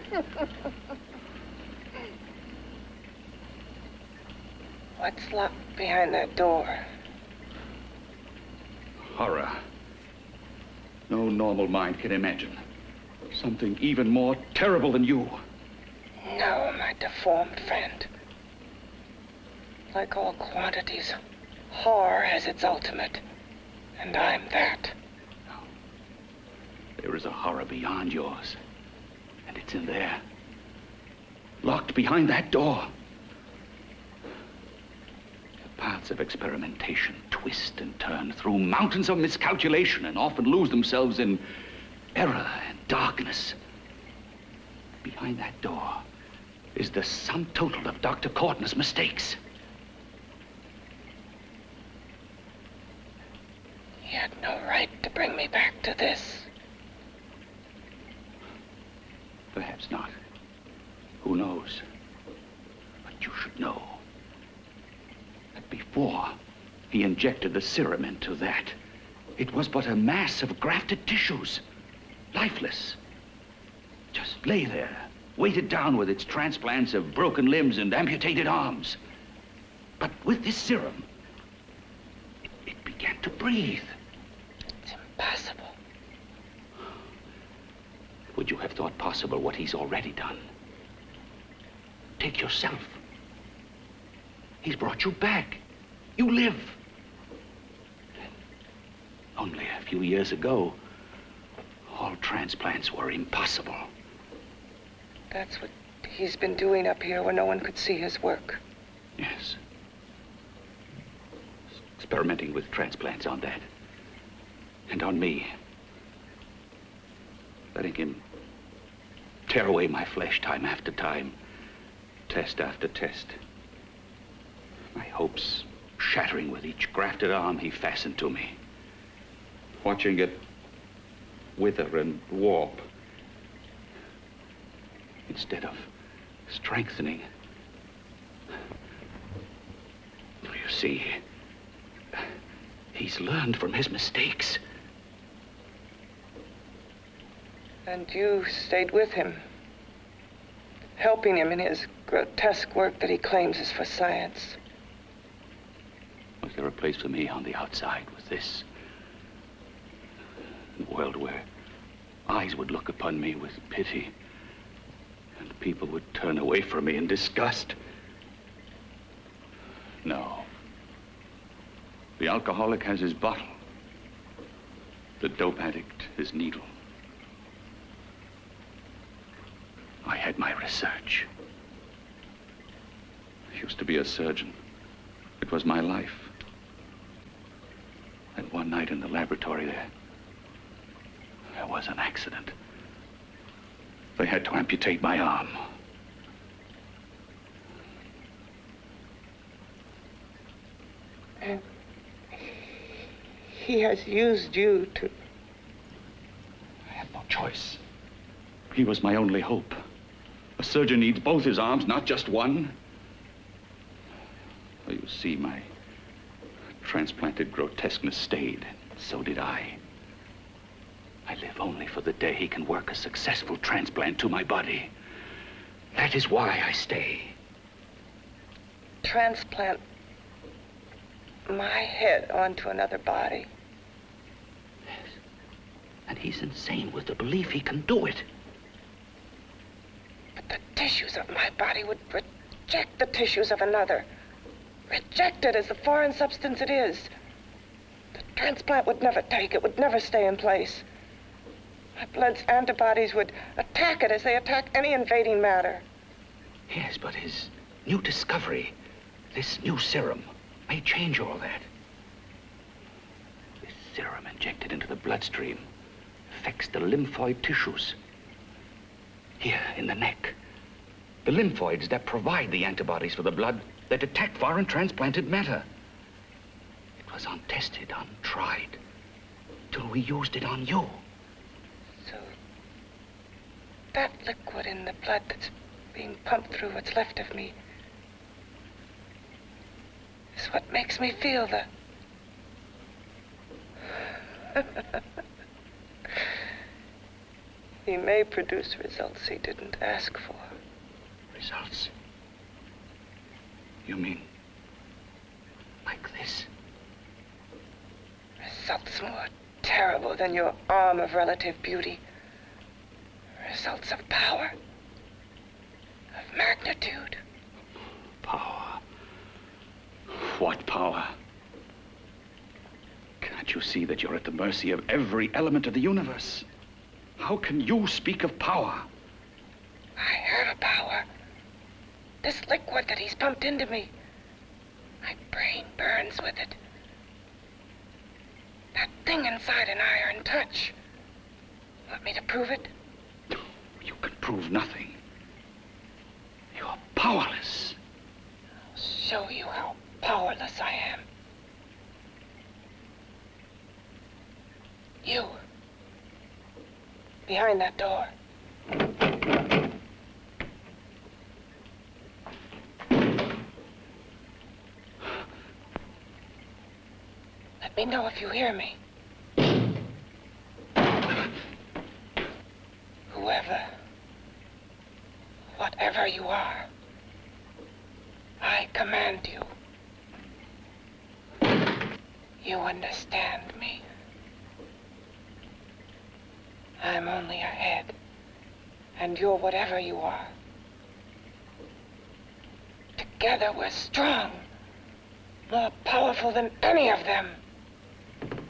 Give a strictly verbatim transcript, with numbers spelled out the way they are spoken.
What's locked behind that door? Horror. No normal mind can imagine. Something even more terrible than you. No, my deformed friend. Like all quantities, horror has its ultimate. And I'm that. No. There is a horror beyond yours. And it's in there. Locked behind that door. The paths of experimentation twist and turn through mountains of miscalculation and often lose themselves in error and darkness. Behind that door is the sum total of Doctor Courtney's mistakes. He had no right to bring me back to this. Perhaps not. Who knows? But you should know that before he injected the serum into that, it was but a mass of grafted tissues, lifeless. Just lay there, weighted down with its transplants of broken limbs and amputated arms. But with this serum, it, it began to breathe. It's impossible. Would you have thought possible what he's already done? Take yourself. He's brought you back. You live. Only a few years ago, all transplants were impossible. That's what he's been doing up here where no one could see his work. Yes. Experimenting with transplants on that. And on me. Letting him tear away my flesh time after time. Test after test. My hopes shattering with each grafted arm he fastened to me. Watching it wither and warp. Instead of strengthening. You see, he's learned from his mistakes. And you stayed with him, helping him in his grotesque work that he claims is for science. Was there a place for me on the outside with this? A world where eyes would look upon me with pity and people would turn away from me in disgust? No. The alcoholic has his bottle. The dope addict his needle. I had my research. I used to be a surgeon. It was my life. And one night in the laboratory there, there was an accident. They had to amputate my arm. And he has used you to... I had no choice. He was my only hope. A surgeon needs both his arms, not just one. Well, you see, my transplanted grotesqueness stayed. So did I. I live only for the day he can work a successful transplant to my body. That is why I stay. Transplant my head onto another body. Yes. And he's insane with the belief he can do it. But the tissues of my body would reject the tissues of another. Reject it as the foreign substance it is. The transplant would never take it, would never stay in place. My blood's antibodies would attack it as they attack any invading matter. Yes, but his new discovery, this new serum, may change all that. This serum injected into the bloodstream affects the lymphoid tissues. Here, in the neck. The lymphoids that provide the antibodies for the blood that attack foreign transplanted matter. It was untested, untried, till we used it on you. So, that liquid in the blood that's being pumped through what's left of me is what makes me feel the... he may produce results he didn't ask for. Results? You mean like this? Results more terrible than your arm of relative beauty. Results of power, of magnitude. Power? What power? Can't you see that you're at the mercy of every element of the universe? How can you speak of power? I have a power. This liquid that he's pumped into me. My brain burns with it. That thing inside an iron touch. Want me to prove it? You can prove nothing. You're powerless. I'll show you how powerless I am. You. Behind that door. Let me know if you hear me. Whoever, whatever you are, I command you. You understand me. I'm only a head, and you're whatever you are. Together we're strong, more powerful than any of them.